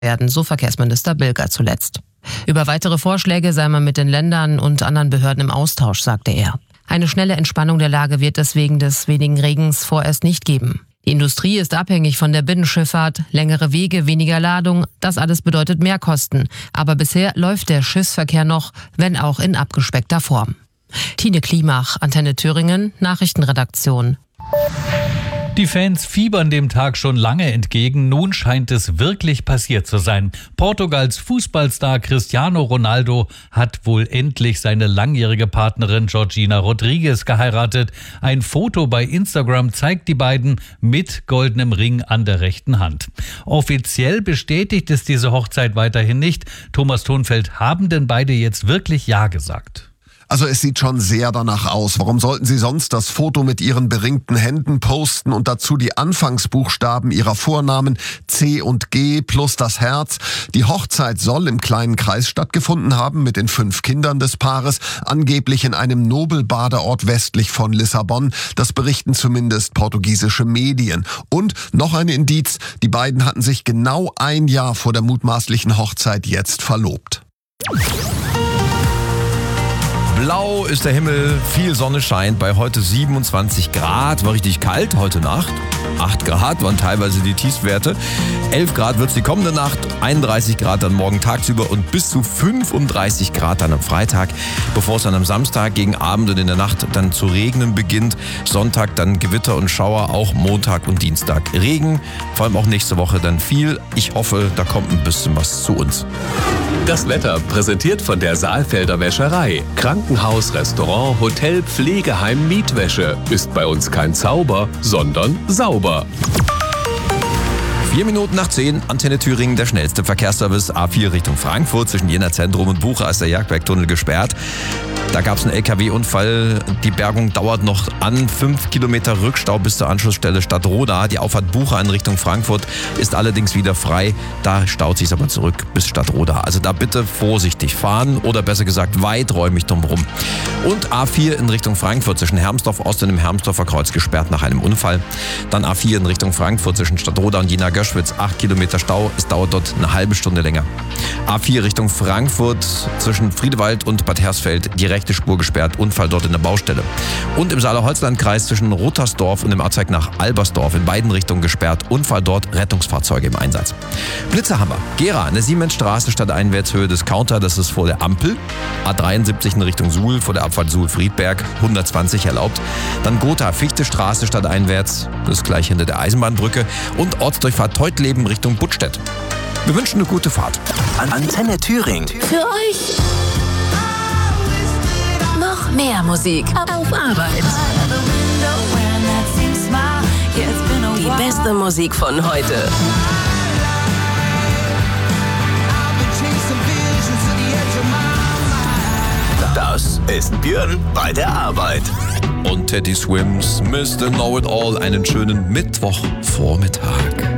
werden, so Verkehrsminister Bilger zuletzt. Über weitere Vorschläge sei man mit den Ländern und anderen Behörden im Austausch, sagte er. Eine schnelle Entspannung der Lage wird es wegen des wenigen Regens vorerst nicht geben. Die Industrie ist abhängig von der Binnenschifffahrt, längere Wege, weniger Ladung, das alles bedeutet Mehrkosten. Aber bisher läuft der Schiffsverkehr noch, wenn auch in abgespeckter Form. Tine Klimach, Antenne Thüringen, Nachrichtenredaktion. Die Fans fiebern dem Tag schon lange entgegen. Nun scheint es wirklich passiert zu sein. Portugals Fußballstar Cristiano Ronaldo hat wohl endlich seine langjährige Partnerin Georgina Rodrigues geheiratet. Ein Foto bei Instagram zeigt die beiden mit goldenem Ring an der rechten Hand. Offiziell bestätigt es diese Hochzeit weiterhin nicht. Thomas Thonfeld, haben denn beide jetzt wirklich Ja gesagt? Also es sieht schon sehr danach aus. Warum sollten sie sonst das Foto mit ihren beringten Händen posten und dazu die Anfangsbuchstaben ihrer Vornamen C und G plus das Herz? Die Hochzeit soll im kleinen Kreis stattgefunden haben mit den 5 Kindern des Paares, angeblich in einem Nobelbadeort westlich von Lissabon. Das berichten zumindest portugiesische Medien. Und noch ein Indiz, die beiden hatten sich genau ein Jahr vor der mutmaßlichen Hochzeit jetzt verlobt. Blau ist der Himmel, viel Sonne scheint, bei heute 27 Grad, war richtig kalt heute Nacht. 8 Grad waren teilweise die Tiefstwerte. 11 Grad wird es die kommende Nacht, 31 Grad dann morgen tagsüber und bis zu 35 Grad dann am Freitag, bevor es dann am Samstag gegen Abend und in der Nacht dann zu regnen beginnt. Sonntag dann Gewitter und Schauer, auch Montag und Dienstag Regen, vor allem auch nächste Woche dann viel. Ich hoffe, da kommt ein bisschen was zu uns. Das Wetter präsentiert von der Saalfelder Wäscherei. Krankenhaus, Restaurant, Hotel, Pflegeheim, Mietwäsche. Ist bei uns kein Zauber, sondern sauber. 4 Minuten nach 10, Antenne Thüringen, der schnellste Verkehrsservice. A4 Richtung Frankfurt, zwischen Jena Zentrum und Bucha ist der Jagdbergtunnel gesperrt. Da gab es einen LKW-Unfall. Die Bergung dauert noch an. 5 Kilometer Rückstau bis zur Anschlussstelle Stadtroda. Die Auffahrt Bucha in Richtung Frankfurt ist allerdings wieder frei. Da staut sich aber zurück bis Stadtroda. Also da bitte vorsichtig fahren oder besser gesagt weiträumig drumherum. Und A4 in Richtung Frankfurt zwischen Hermsdorf Ost und dem Hermsdorfer Kreuz gesperrt nach einem Unfall. Dann A4 in Richtung Frankfurt zwischen Stadtroda und Jena-Göschwitz. 8 Kilometer Stau. Es dauert dort eine halbe Stunde länger. A4 Richtung Frankfurt zwischen Friedewald und Bad Hersfeld. Die rechte Spur gesperrt, Unfall dort in der Baustelle. Und im Saale-Holzland-Kreis zwischen Rottersdorf und dem Ortsteig nach Albersdorf in beiden Richtungen gesperrt, Unfall dort, Rettungsfahrzeuge im Einsatz. Blitzerhammer, Gera, an der Siemensstraße stadteinwärts, Höhe des Counter, das ist vor der Ampel. A73 in Richtung Suhl, vor der Abfahrt Suhl-Friedberg, 120 erlaubt. Dann Gotha, Fichtestraße stadteinwärts, das ist gleich hinter der Eisenbahnbrücke. Und Ortsdurchfahrt Teutleben Richtung Buttstedt. Wir wünschen eine gute Fahrt. Antenne Thüringen. Für euch noch mehr Musik auf Arbeit. Die beste Musik von heute. Das ist Björn bei der Arbeit. Und Teddy Swims, Mr. Know-It-All, einen schönen Mittwochvormittag.